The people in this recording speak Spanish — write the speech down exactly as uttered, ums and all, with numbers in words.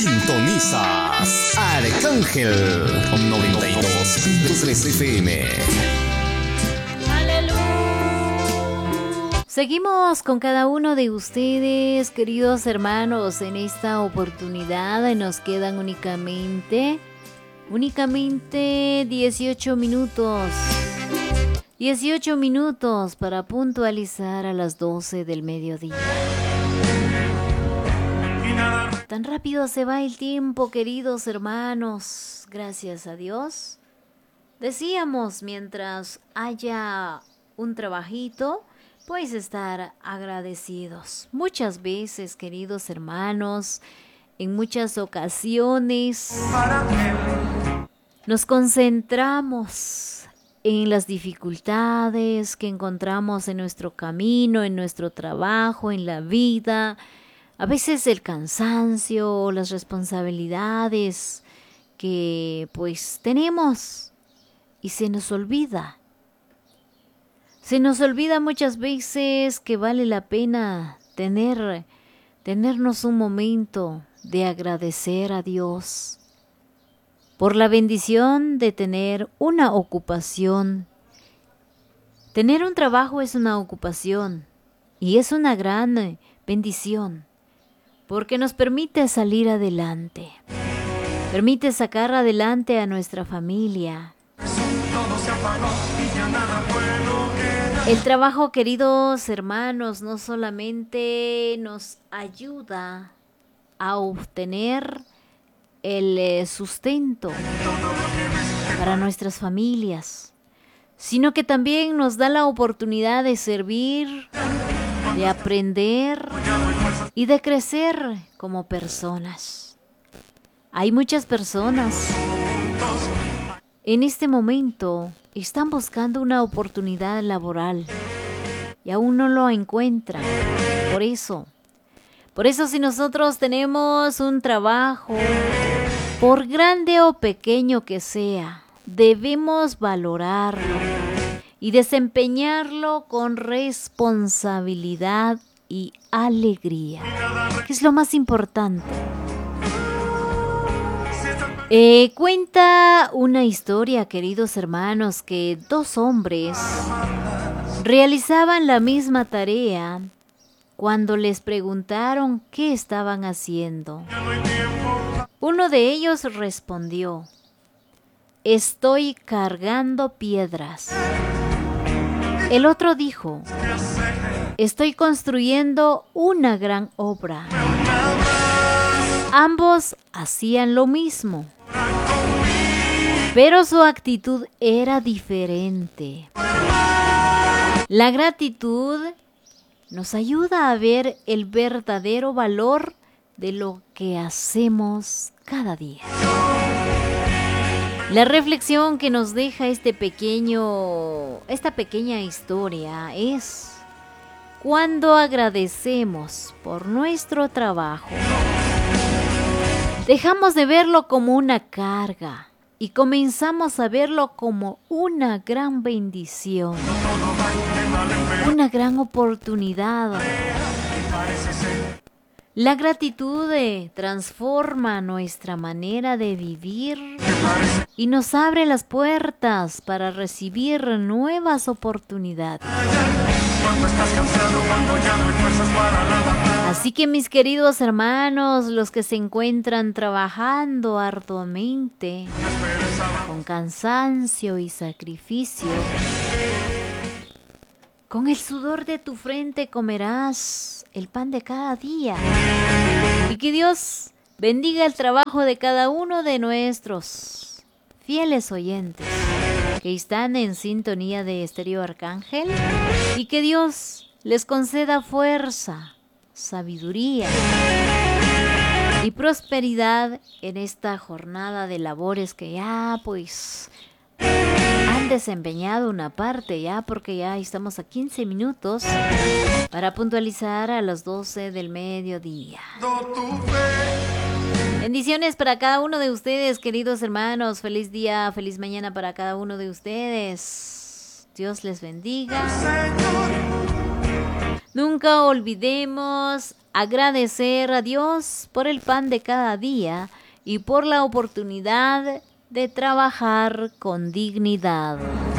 Sintonizas Arcángel noventa y dos punto tres F M. Seguimos con cada uno de ustedes, queridos hermanos. En esta oportunidad nos quedan únicamente, únicamente dieciocho minutos. dieciocho minutos para puntualizar a las doce del mediodía. Tan rápido se va el tiempo, queridos hermanos. Gracias a Dios. Decíamos, mientras haya un trabajito, pues estar agradecidos. Muchas veces, queridos hermanos, en muchas ocasiones nos concentramos en las dificultades que encontramos en nuestro camino, en nuestro trabajo, en la vida. A veces el cansancio, las responsabilidades que pues tenemos y se nos olvida. Se nos olvida muchas veces que vale la pena tener, tenernos un momento de agradecer a Dios por la bendición de tener una ocupación. Tener un trabajo es una ocupación y es una gran bendición porque nos permite salir adelante, permite sacar adelante a nuestra familia. El trabajo, queridos hermanos, no solamente nos ayuda a obtener el sustento para nuestras familias, sino que también nos da la oportunidad de servir, de aprender y de crecer como personas. Hay muchas personas en este momento están buscando una oportunidad laboral y aún no lo encuentran. Por eso, por eso si nosotros tenemos un trabajo, por grande o pequeño que sea, debemos valorarlo y desempeñarlo con responsabilidad y alegría, que es lo más importante. Eh, cuenta una historia, queridos hermanos, que dos hombres realizaban la misma tarea cuando les preguntaron qué estaban haciendo. Uno de ellos respondió: estoy cargando piedras. El otro dijo: estoy construyendo una gran obra. Ambos hacían lo mismo, pero su actitud era diferente. La gratitud nos ayuda a ver el verdadero valor de lo que hacemos cada día. La reflexión que nos deja este pequeño, esta pequeña historia es: cuando agradecemos por nuestro trabajo, dejamos de verlo como una carga y comenzamos a verlo como una gran bendición, una gran oportunidad. La gratitud transforma nuestra manera de vivir y nos abre las puertas para recibir nuevas oportunidades. Así que, mis queridos hermanos, los que se encuentran trabajando arduamente, con cansancio y sacrificio, con el sudor de tu frente comerás el pan de cada día. Y que Dios bendiga el trabajo de cada uno de nuestros fieles oyentes que están en sintonía de Estéreo Arcángel, y que Dios les conceda fuerza, sabiduría y prosperidad en esta jornada de labores que ya pues han desempeñado una parte ya, porque ya estamos a quince minutos para puntualizar a las doce del mediodía. Bendiciones para cada uno de ustedes, queridos hermanos. Feliz día, feliz mañana para cada uno de ustedes. Dios les bendiga. Nunca olvidemos agradecer a Dios por el pan de cada día y por la oportunidad de trabajar con dignidad.